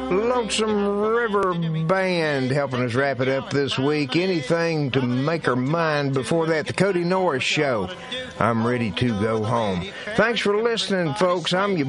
Lonesome River Band helping us wrap it up this week. Anything to make her mind. Before that, the Cody Norris Show. I'm ready to go home. Thanks for listening, folks. I'm your